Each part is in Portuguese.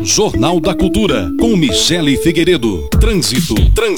Jornal da Cultura, com Michele Figueiredo. Trânsito.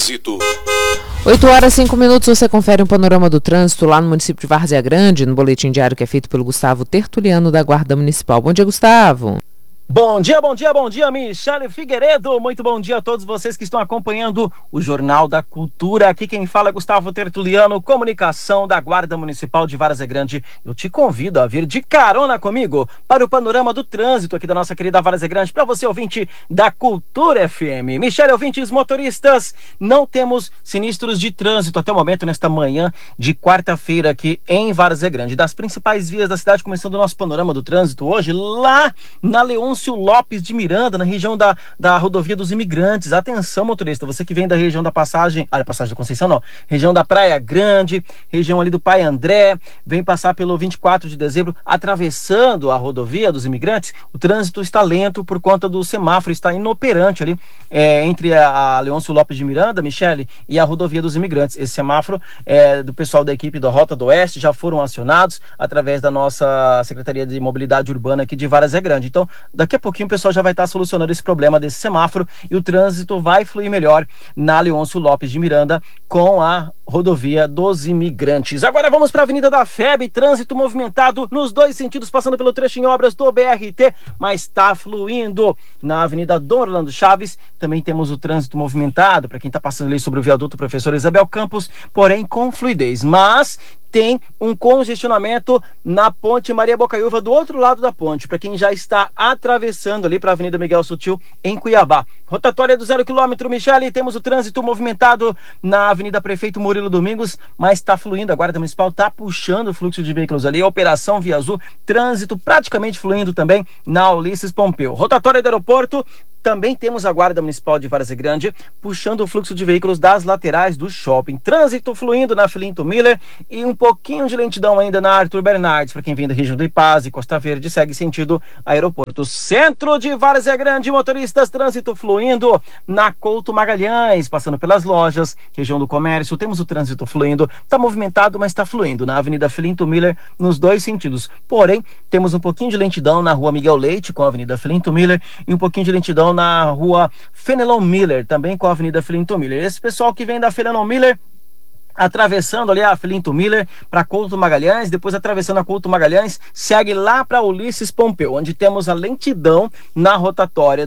8h05, você confere um panorama do trânsito lá no município de Várzea Grande, no boletim diário que é feito pelo Gustavo Tertuliano, da Guarda Municipal. Bom dia, Gustavo. Bom dia, Michele Figueiredo. Muito bom dia a todos vocês que estão acompanhando o Jornal da Cultura. Aqui quem fala é Gustavo Tertuliano, comunicação da Guarda Municipal de Várzea Grande. Eu te convido a vir de carona comigo para o panorama do trânsito aqui da nossa querida Várzea Grande, para você, ouvinte da Cultura FM. Michele, ouvintes motoristas, não temos sinistros de trânsito até o momento nesta manhã de quarta-feira aqui em Várzea Grande. Das principais vias da cidade, começando o nosso panorama do trânsito hoje, lá na Leôncio Lopes de Miranda, na região da rodovia dos Imigrantes. Atenção, motorista, você que vem da região da passagem da Conceição não, região da Praia Grande, região ali do Pai André, vem passar pelo 24 de dezembro, atravessando a rodovia dos Imigrantes, o trânsito está lento por conta do semáforo, está inoperante ali, entre a Leôncio Lopes de Miranda, Michele, e a rodovia dos Imigrantes. Esse semáforo do pessoal da equipe da Rota do Oeste já foram acionados através da nossa Secretaria de Mobilidade Urbana aqui de Várzea Grande. Então, daqui a pouquinho o pessoal já vai estar solucionando esse problema desse semáforo e o trânsito vai fluir melhor na Leôncio Lopes de Miranda com a rodovia dos Imigrantes. Agora vamos para a Avenida da FEB, trânsito movimentado nos dois sentidos, passando pelo trecho em obras do BRT, mas está fluindo. Na Avenida Dom Orlando Chaves também temos o trânsito movimentado, para quem está passando ali sobre o viaduto Professor Isabel Campos, porém com fluidez, mas tem um congestionamento na ponte Maria Bocaiúva do outro lado da ponte, para quem já está atravessando ali para a Avenida Miguel Sutil em Cuiabá. Rotatória do 0 km, Michele, temos o trânsito movimentado na Avenida Prefeito Murilo Domingos, mas está fluindo, a Guarda Municipal está puxando o fluxo de veículos ali, Operação Via Azul, trânsito praticamente fluindo também na Ulisses Pompeu. Rotatória do aeroporto, também temos a Guarda Municipal de Várzea Grande puxando o fluxo de veículos das laterais do shopping. Trânsito fluindo na Filinto Miller e um pouquinho de lentidão ainda na Arthur Bernardes, para quem vem da região do Ipaz e Costa Verde, segue sentido aeroporto. Centro de Várzea Grande, motoristas, trânsito fluindo na Couto Magalhães, passando pelas lojas, região do comércio, temos o trânsito fluindo, está movimentado, mas está fluindo na Avenida Filinto Miller nos dois sentidos. Porém, temos um pouquinho de lentidão na Rua Miguel Leite com a Avenida Filinto Miller e um pouquinho de lentidão na Rua Fenelon Miller, também com a Avenida Filinto Miller. Esse pessoal que vem da Fenelon Miller atravessando ali a Filinto Miller para Couto Magalhães, depois atravessando a Couto Magalhães, segue lá para Ulisses Pompeu, onde temos a lentidão na rotatória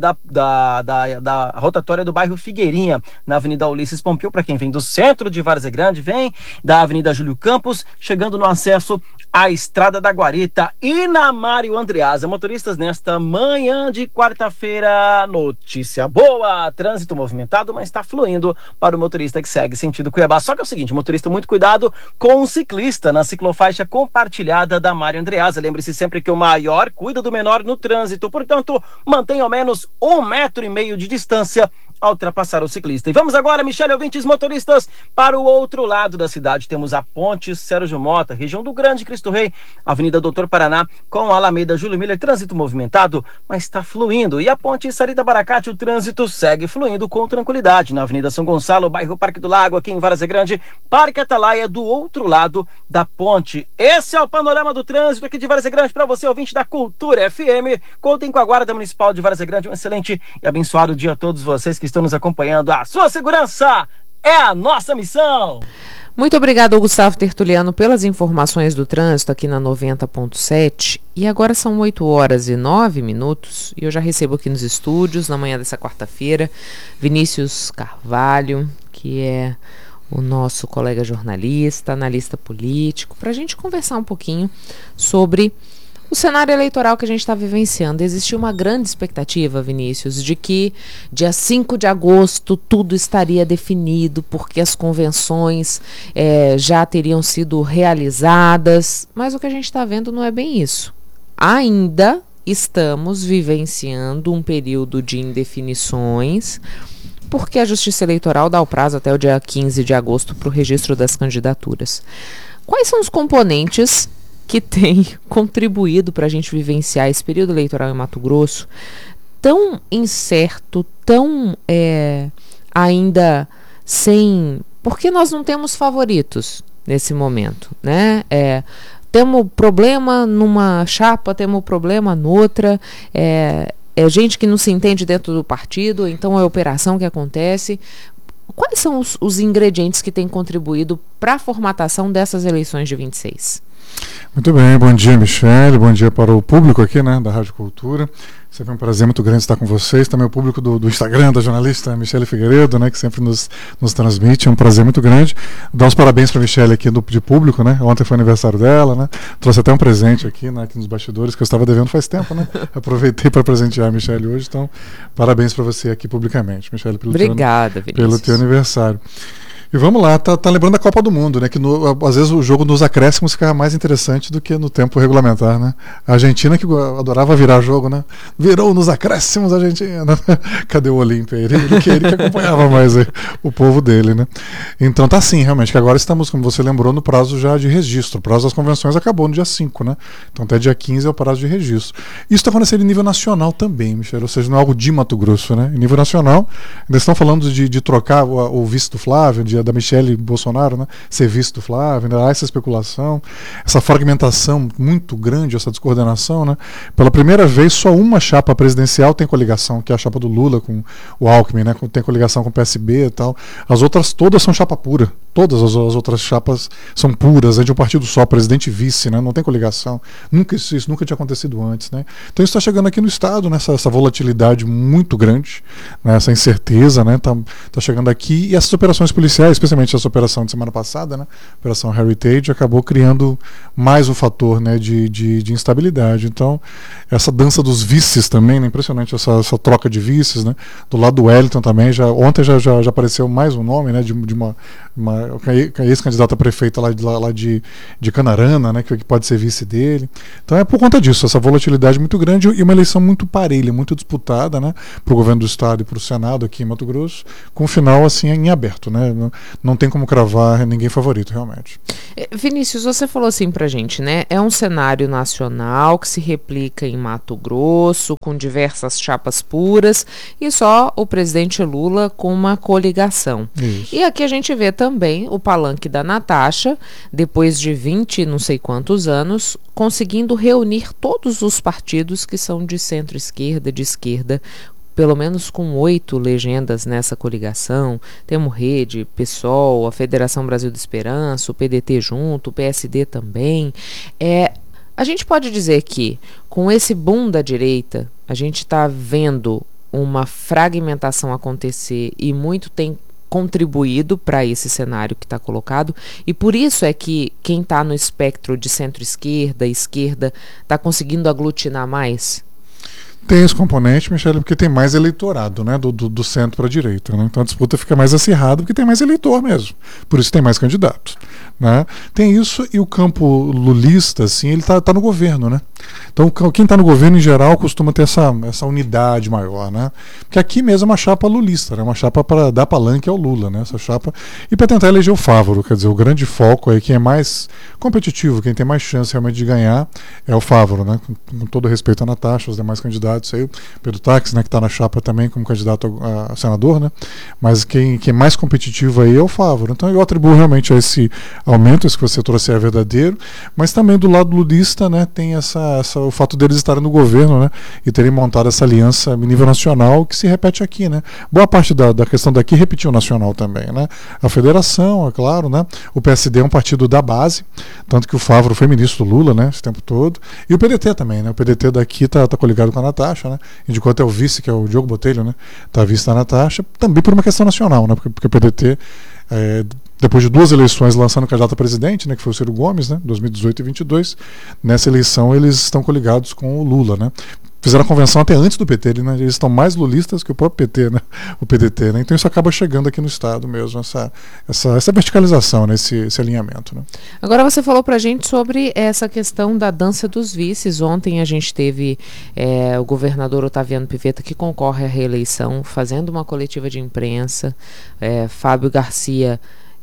da rotatória do bairro Figueirinha, na Avenida Ulisses Pompeu, para quem vem do centro de Várzea Grande, vem da Avenida Júlio Campos, chegando no acesso à Estrada da Guarita e na Mário Andreasa. Motoristas, nesta manhã de quarta-feira, notícia boa, trânsito movimentado, mas está fluindo para o motorista que segue sentido Cuiabá. Só que é o seguinte, motorista, muito cuidado com o ciclista na ciclofaixa compartilhada da Mário Andreasa. Lembre-se sempre que o maior cuida do menor no trânsito, portanto, mantenha ao menos 1,5 metro de distância ao ultrapassar o ciclista. E vamos agora, Michele, ouvintes motoristas, para o outro lado da cidade. Temos a Ponte Sérgio Mota, região do Grande Cristo Rei, Avenida Doutor Paraná, com a Alameda Júlio Miller, trânsito movimentado, mas está fluindo. E a Ponte Sarita Baracate, o trânsito segue fluindo com tranquilidade. Na Avenida São Gonçalo, bairro Parque do Lago, aqui em Várzea Grande, Parque Atalaia, do outro lado da ponte. Esse é o panorama do trânsito aqui de Várzea Grande para você, ouvinte da Cultura FM. Contem com a Guarda Municipal de Várzea Grande. Um excelente e abençoado dia a todos vocês que estão nos acompanhando. A sua segurança é a nossa missão. Muito obrigado ao Gustavo Tertuliano pelas informações do trânsito aqui na 90.7. E agora são 8h09 e eu já recebo aqui nos estúdios, na manhã dessa quarta-feira, Vinícius Carvalho, que é o nosso colega jornalista, analista político, para a gente conversar um pouquinho sobre o cenário eleitoral que a gente está vivenciando. Existiu uma grande expectativa, Vinícius, de que dia 5 de agosto tudo estaria definido, porque as convenções já teriam sido realizadas, mas o que a gente está vendo não é bem isso. Ainda estamos vivenciando um período de indefinições, porque a Justiça Eleitoral dá o prazo até o dia 15 de agosto para o registro das candidaturas. Quais são os componentes que têm contribuído para a gente vivenciar esse período eleitoral em Mato Grosso tão incerto, tão ainda sem... Porque nós não temos favoritos nesse momento, né? Temos problema numa chapa, temos problema noutra, é gente que não se entende dentro do partido, então é operação que acontece. Quais são os ingredientes que têm contribuído para a formatação dessas eleições de 26? Muito bem, bom dia, Michele, bom dia para o público aqui, né, da Rádio Cultura. Sempre um prazer muito grande estar com vocês, também o público do Instagram da jornalista Michele Figueiredo, né, que sempre nos transmite, é um prazer muito grande. Dar os parabéns para a Michele aqui de público, né, ontem foi aniversário dela, né, trouxe até um presente aqui, né, aqui nos bastidores, que eu estava devendo faz tempo, né, aproveitei para presentear a Michele hoje, então parabéns para você aqui publicamente, Michele, Obrigada, pelo teu aniversário. E vamos lá, tá lembrando da Copa do Mundo, né? Que às vezes o jogo nos acréscimos ficava mais interessante do que no tempo regulamentar, né? A Argentina que adorava virar jogo, né? Virou nos acréscimos a Argentina. Cadê o Olímpia? Ele que acompanhava mais o povo dele, né? Então tá assim, realmente, que agora estamos, como você lembrou, no prazo já de registro. O prazo das convenções acabou no dia 5, né? Então até dia 15 é o prazo de registro. Isso está acontecendo em nível nacional também, Michel, ou seja, não é algo de Mato Grosso, né? Em nível nacional, ainda estão falando de trocar o vice do Flávio, da Michele Bolsonaro, né, ser vice do Flávio, ainda há essa especulação, essa fragmentação muito grande, essa descoordenação, né? Pela primeira vez, só uma chapa presidencial tem coligação, que é a chapa do Lula com o Alckmin, né, tem coligação com o PSB e tal. As outras todas são chapa pura. Todas as outras chapas são puras, é de um partido só, presidente e vice, né? Não tem coligação. Isso nunca tinha acontecido antes, né? Então isso está chegando aqui no Estado, né? Essa volatilidade muito grande, né? Essa incerteza, né? Tá chegando aqui, e essas operações policiais, especialmente essa operação de semana passada, né? Operação Heritage, acabou criando mais um fator, né? de instabilidade. Então, essa dança dos vices também, né? Impressionante essa troca de vices, né? Do lado do Wellington também, ontem já apareceu mais um nome, né? De uma ex-candidata prefeita lá de Canarana, né, que pode ser vice dele. Então é por conta disso, essa volatilidade muito grande e uma eleição muito parelha, muito disputada, né, para o governo do estado e para o Senado aqui em Mato Grosso, com o final assim em aberto, né? Não tem como cravar ninguém favorito, realmente. Vinícius, você falou assim pra gente, né? É um cenário nacional que se replica em Mato Grosso, com diversas chapas puras, e só o presidente Lula com uma coligação. Isso. E aqui a gente vê também o palanque da Natasha, depois de 20 não sei quantos anos, conseguindo reunir todos os partidos que são de centro-esquerda, de esquerda, pelo menos com 8 legendas nessa coligação. Temos Rede, PSOL, a Federação Brasil da Esperança, o PDT junto, o PSD também. A gente pode dizer que, com esse boom da direita, a gente está vendo uma fragmentação acontecer e muito tem contribuído para esse cenário que está colocado, e por isso é que quem está no espectro de centro-esquerda, esquerda, está conseguindo aglutinar mais? Tem esse componente, Michele, porque tem mais eleitorado, né, do centro para a direita, né? Então a disputa fica mais acirrada porque tem mais eleitor mesmo, por isso tem mais candidatos, né? Tem isso, e o campo lulista, assim, ele tá no governo, né? Então quem está no governo em geral costuma ter essa unidade maior, né? Porque aqui mesmo é uma chapa lulista, né? Uma chapa para dar palanque ao Lula, né? Essa chapa, e para tentar eleger o Fávaro, quer dizer, o grande foco aí, quem é mais competitivo, quem tem mais chance realmente de ganhar é o Fávaro, né? Com todo respeito à Natasha, os demais candidatos aí, Pedro Táxi, né, que está na chapa também como candidato a senador, né? Mas quem é mais competitivo aí é o Fávaro. Então eu atribuo realmente a esse aumento, isso que você trouxe é verdadeiro, mas também do lado lulista, né, tem o fato deles estarem no governo, né, e terem montado essa aliança em nível nacional que se repete aqui, né? Boa parte da questão daqui repetiu o nacional também, né? A federação, é claro, né? O PSD é um partido da base, tanto que o Fávaro foi ministro do Lula, né, esse tempo todo, e o PDT também, né? O PDT daqui tá coligado com a Natasha, né? Indicou até o vice, que é o Diogo Botelho, né? Tá vice da Natasha, também por uma questão nacional, né? Porque o PDT, depois de 2 eleições lançando candidato a presidente, né? Que foi o Ciro Gomes, né? 2018 e 2022, nessa eleição eles estão coligados com o Lula, né? Fizeram a convenção até antes do PT, né? Eles estão mais lulistas que o próprio PT, né? O PDT, né? Então isso acaba chegando aqui no estado mesmo, essa verticalização, né? esse alinhamento, né? Agora você falou pra gente sobre essa questão da dança dos vices. Ontem a gente teve o governador Otaviano Pivetta, que concorre à reeleição, fazendo uma coletiva de imprensa, Fábio Garcia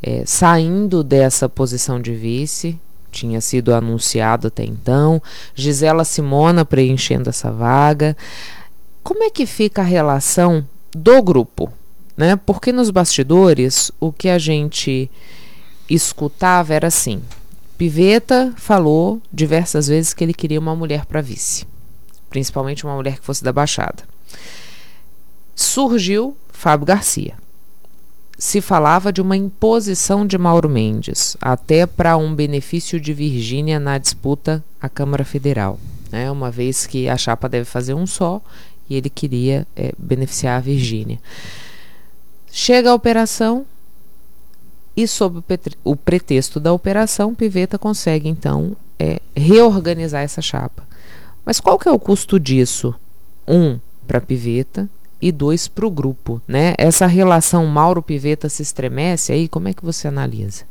saindo dessa posição de vice, tinha sido anunciado até então, Gisela Simona preenchendo essa vaga. Como é que fica a relação do grupo, né? Porque nos bastidores o que a gente escutava era assim: Pivetta falou diversas vezes que ele queria uma mulher para vice. principalmente uma mulher que fosse da Baixada. Surgiu Fábio Garcia. Se falava de uma imposição de Mauro Mendes, até para um benefício de Virgínia na disputa à Câmara Federal, né? Uma vez que a chapa deve fazer um só e ele queria beneficiar a Virgínia. Chega a operação e, sob o pretexto da operação, Pivetta consegue então reorganizar essa chapa. Mas qual que é o custo disso? 1, para Pivetta, e 2, para o grupo, né? Essa relação Mauro-Pivetta se estremece aí? Como é que você analisa?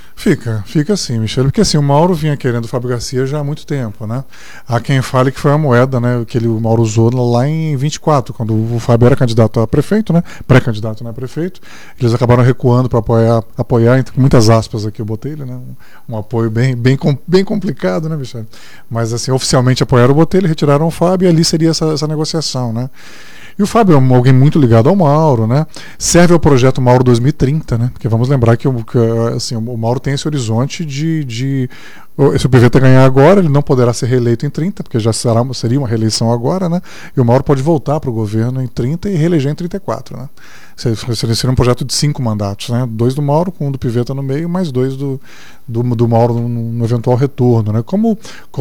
Fica assim, Michele, porque assim, o Mauro vinha querendo o Fábio Garcia já há muito tempo, né? Há quem fale que foi a moeda, né, que o Mauro usou lá em 24, quando o Fábio era candidato a prefeito, né? Pré-candidato, né, a prefeito. Eles acabaram recuando para apoiar, entre muitas aspas aqui eu botei ele, né? Um apoio bem complicado, né, Michele? Mas assim, oficialmente apoiaram o Botelho, retiraram o Fábio e ali seria essa negociação, né? E o Fábio é alguém muito ligado ao Mauro, né? Serve ao projeto Mauro 2030, né? Porque vamos lembrar que assim, o Mauro tem esse horizonte se o Pivetta ganhar agora, ele não poderá ser reeleito em 30, porque já seria uma reeleição agora, né? E o Mauro pode voltar para o governo em 30 e reeleger em 34, né? Seria um projeto de 5 mandatos, né? 2 do Mauro, com 1 do Pivetta no meio, mais 2 do Mauro no eventual retorno, né? Como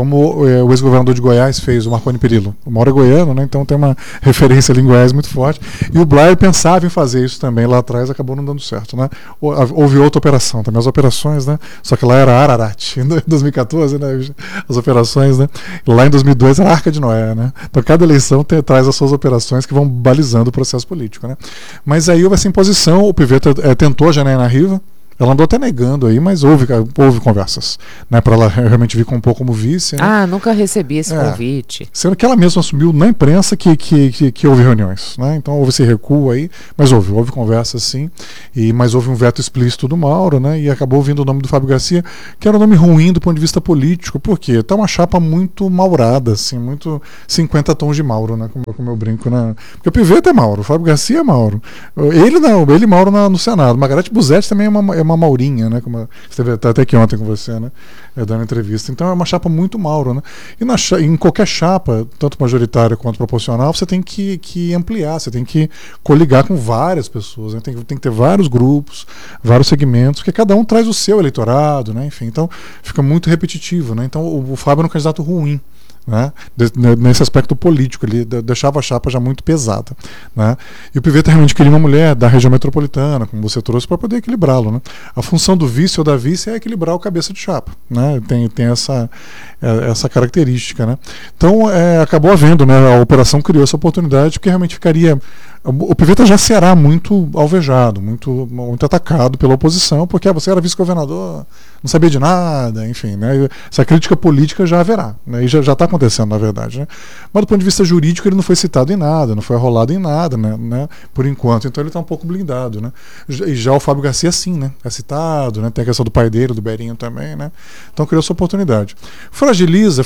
o ex-governador de Goiás fez, o Marconi Perillo. O Mauro é goiano, né? Então tem uma referência ali em Goiás muito forte. E o Blair pensava em fazer isso também lá atrás, acabou não dando certo, né? Houve outra operação também, as operações, né? Só que lá era Ararat, em 2014, né? As operações, né? Lá em 2002 era a Arca de Noé, né? Então cada eleição traz as suas operações que vão balizando o processo político, né? Mas aí houve essa imposição, o Pivetta tentou a Janaína Riva, ela andou até negando aí, mas houve conversas, né, para ela realmente vir compor como vice, né? Ah, nunca recebi esse convite. Sendo que ela mesma assumiu na imprensa que houve reuniões, né? Então houve esse recuo aí, mas houve conversas sim, mas houve um veto explícito do Mauro, né? E acabou vindo o nome do Fábio Garcia, que era um nome ruim do ponto de vista político, porque tá uma chapa muito maurada, assim, muito 50 tons de Mauro, né? Como eu brinco, né? Porque o Pivetta é Mauro, o Fábio Garcia é Mauro. Ele e Mauro no Senado. Margarete Busetti também é uma Maurinha, né? Como esteve até aqui ontem com você, né? Dando entrevista. Então é uma chapa muito Mauro, né? E em qualquer chapa, tanto majoritária quanto proporcional, você tem que ampliar, você tem que coligar com várias pessoas, né? Tem que ter vários grupos, vários segmentos, porque cada um traz o seu eleitorado, né? Enfim, então fica muito repetitivo, né? Então o Fábio era um candidato ruim, né? Nesse aspecto político, ele deixava a chapa já muito pesada, né? E o Pivetta realmente queria uma mulher da região metropolitana, como você trouxe, para poder equilibrá-lo, né? A função do vice ou da vice é equilibrar o cabeça de chapa, né? Tem essa característica, né? Então acabou havendo, né? A operação criou essa oportunidade, porque realmente ficaria... O Pivetta já será muito alvejado, muito atacado pela oposição, porque você era vice-governador, não sabia de nada, enfim, né? Essa crítica política já haverá, né? E já está acontecendo, na verdade, né? Mas do ponto de vista jurídico ele não foi citado em nada, não foi arrolado em nada, né? Por enquanto, então ele está um pouco blindado, né? E já o Fábio Garcia sim, né? É citado, né? Tem a questão do pai dele, do Berinho também, né? Então criou essa oportunidade. Fragiliza,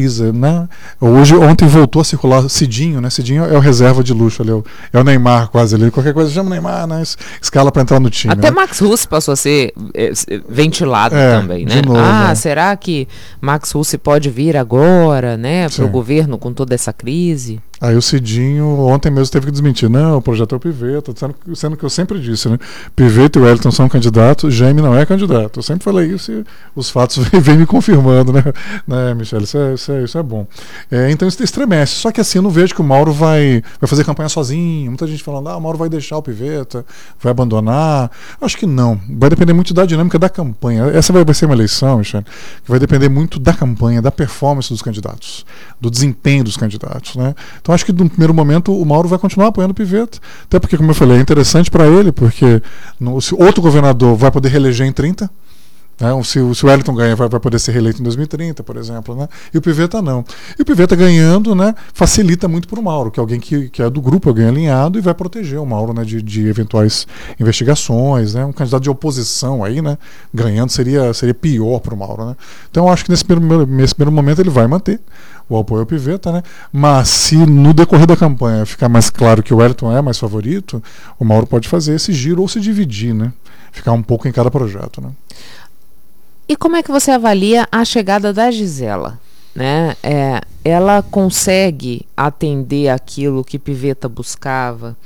né? Ontem voltou a circular Cidinho, né? Cidinho é o reserva de luxo ali, é o Neymar quase ali, qualquer coisa chama o Neymar, né? Escala para entrar no time. Até né? Max Russi passou a ser ventilado também, né? Novo, né? Será que Max Russi pode vir agora, né, para o governo com toda essa crise? Aí o Cidinho ontem mesmo teve que desmentir. Não, o projeto é o Pivetta, sendo que eu sempre disse, né? Pivetta e Wellington são candidatos, Jaime não é candidato. Eu sempre falei isso e os fatos vêm me confirmando, né, Michele? Isso é bom. Então isso estremece. Só que assim, eu não vejo que o Mauro vai fazer campanha sozinho. Muita gente falando, o Mauro vai deixar o Pivetta, vai abandonar. Acho que não. Vai depender muito da dinâmica da campanha. Essa vai ser uma eleição, Michele, que vai depender muito da campanha, da performance dos candidatos, do desempenho dos candidatos, né? Então acho que no primeiro momento o Mauro vai continuar apoiando o Pivetta, até porque, como eu falei, é interessante para ele, porque se outro governador vai poder reeleger em 30, né? Se o Wellington ganha, vai poder ser reeleito em 2030, por exemplo, né? E o Pivetta não. E o Pivetta ganhando, né, facilita muito para o Mauro, que é alguém que é do grupo, alguém alinhado, e vai proteger o Mauro, né, de eventuais investigações, né? Um candidato de oposição aí, né, ganhando seria pior para o Mauro, né? Então eu acho que nesse primeiro momento ele vai manter o apoio ao Pivetta, né? Mas se no decorrer da campanha ficar mais claro que o Wellington é mais favorito, o Mauro pode fazer esse giro ou se dividir, né? Ficar um pouco em cada projeto, né? E como é que você avalia a chegada da Gisela? né? Ela consegue atender aquilo que Pivetta buscava.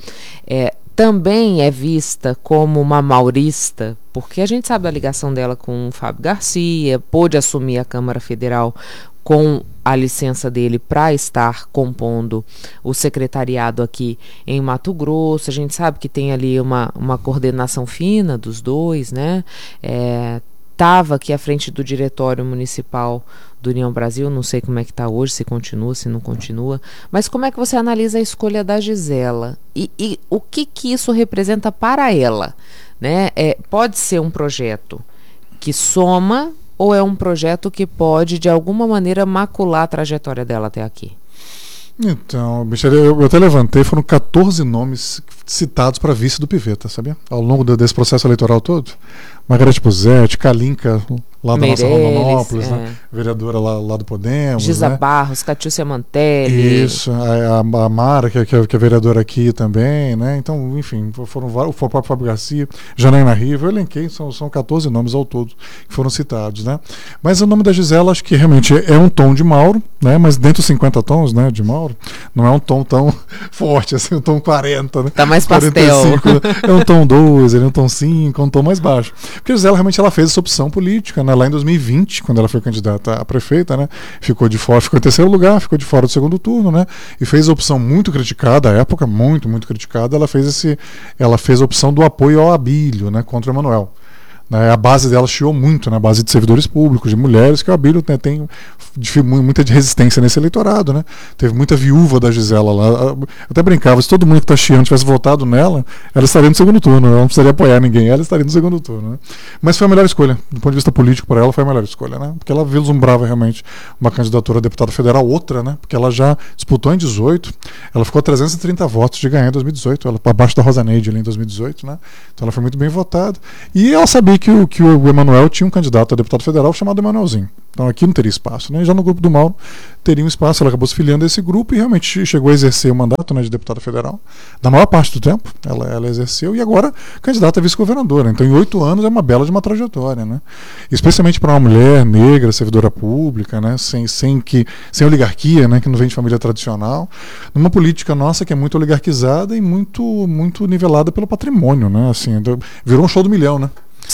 Também é vista como uma maurista, porque a gente sabe da ligação dela com o Fábio Garcia, pôde assumir a Câmara Federal com a licença dele para estar compondo o secretariado aqui em Mato Grosso. A gente sabe que tem ali uma coordenação fina dos dois, né? Estava aqui à frente do Diretório Municipal do União Brasil, não sei como é que está hoje, se continua, se não continua, mas como é que você analisa a escolha da Gisela e o que isso representa para ela, né? Pode ser um projeto que soma ou é um projeto que pode, de alguma maneira, macular a trajetória dela até aqui? Então, Michele, eu até levantei, foram 14 nomes citados para vice do Pivetta, sabia? Ao longo desse processo eleitoral todo. Margarete Puzetti, Kalinka, lá da nossa Rondonópolis, né? Vereadora lá do Podemos. Gisa né? Barros, Catiúcia Mantelli. Isso, a Mara, que é vereadora aqui também, né? Então, enfim, foram vários, o próprio Fábio Garcia, Janaína Riva, eu elenquei, são 14 nomes ao todo que foram citados, né? Mas o nome da Gisela, acho que realmente é um tom de Mauro, né? Mas dentro dos 50 tons, né, de Mauro, não é um tom tão forte, assim, um tom 40, né? Tá mais 45, pastel. Né? É um tom 12, é um tom 5, é um tom mais baixo. Porque a Gisela realmente ela fez essa opção política, né? Lá em 2020, quando ela foi candidata a prefeita, né? Ficou de fora, ficou em terceiro lugar, ficou de fora do segundo turno, né? E fez a opção muito criticada, à época, muito criticada, ela fez a opção do apoio ao Abílio, né? Contra o Emanuel. A base dela chiou muito, né? A base de servidores públicos, de mulheres, que o Abílio, né, tem muita resistência nesse eleitorado, né? Teve muita viúva da Gisela lá. Eu até brincava, se todo mundo que está chiando tivesse votado nela, ela estaria no segundo turno, ela não precisaria apoiar ninguém, ela estaria no segundo turno, né? Mas foi a melhor escolha, do ponto de vista político para ela foi a melhor escolha, né? Porque ela vislumbrava realmente uma candidatura a deputada federal, outra, né? Porque ela já disputou em 18, ela ficou a 330 votos de ganhar em 2018, ela abaixo da Rosa Neide ali em 2018, né? Então ela foi muito bem votada. E ela sabia que o Emanuel tinha um candidato a deputado federal chamado Emanuelzinho. Então aqui não teria espaço, né? Já no grupo do Mauro teria um espaço, ela acabou se filiando a esse grupo e realmente chegou a exercer o mandato, né, de deputada federal. Da maior parte do tempo ela exerceu e agora candidata a vice-governadora. Então em 8 anos é uma bela de uma trajetória, né? Especialmente para uma mulher negra, servidora pública, né? Sem oligarquia, né? Que não vem de família tradicional. Numa política nossa que é muito oligarquizada e muito nivelada pelo patrimônio, né? Assim, virou um show do milhão, né?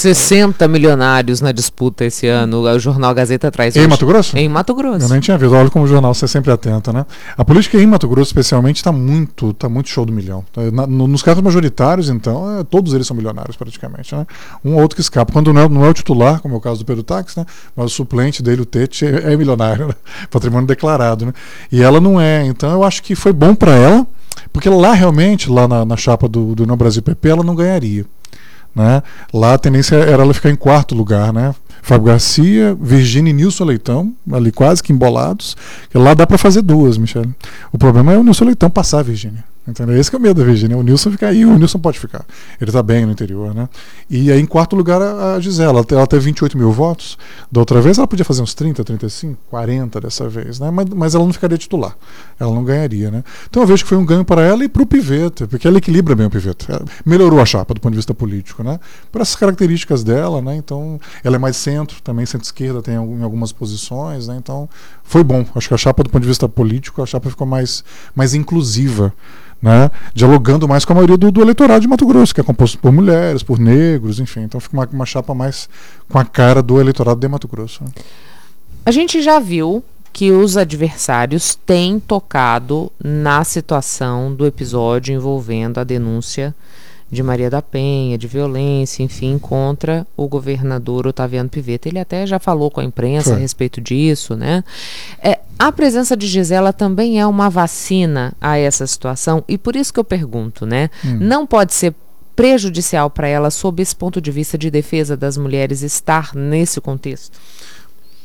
60 milionários na disputa esse ano. O jornal Gazeta traz Em Mato Grosso? Em Mato Grosso. Eu nem tinha visto. Olha como o jornal você é sempre atento, né? A política em Mato Grosso, especialmente, está muito show do milhão. Nos cargos majoritários, então, todos eles são milionários praticamente, né? Um ou outro que escapa. Quando não é o titular, como é o caso do Pedro Táxi, né? Mas o suplente dele, o Tete, é milionário, né? Patrimônio declarado, né? E ela não é. Então, eu acho que foi bom para ela, porque lá realmente, lá na chapa do União Brasil PP, ela não ganharia. Né? Lá a tendência era ela ficar em quarto lugar, né? Fábio Garcia, Virgínia e Nilson Leitão, ali quase que embolados. E lá dá para fazer duas, Michele. O problema é o Nilson Leitão passar a Virgínia. Entendeu? Esse que é o medo da Virgínia. O Nilson fica aí, o Nilson pode ficar. Ele está bem no interior, né? E aí, em quarto lugar, a Gisela. Ela teve 28 mil votos. Da outra vez, ela podia fazer uns 30, 35, 40 dessa vez, né? Mas ela não ficaria titular. Ela não ganharia, né? Então eu vejo que foi um ganho para ela e para o Pivetta, porque ela equilibra bem o Pivetta. Ela melhorou a chapa do ponto de vista político, né? Por essas características dela, né? Então, ela é mais centro, também centro-esquerda, tem em algumas posições, né? Então, foi bom. Acho que a chapa, do ponto de vista político, a chapa ficou mais inclusiva. Né, dialogando mais com a maioria do eleitorado de Mato Grosso, que é composto por mulheres, por negros, enfim. Então fica uma chapa mais com a cara do eleitorado de Mato Grosso. Né. A gente já viu que os adversários têm tocado na situação do episódio envolvendo a denúncia de Maria da Penha, de violência, enfim, contra o governador Otaviano Pivetta. Ele até já falou com a imprensa a respeito disso, né? A presença de Gisela também é uma vacina a essa situação, e por isso que eu pergunto, né? Não pode ser prejudicial para ela, sob esse ponto de vista de defesa das mulheres, estar nesse contexto?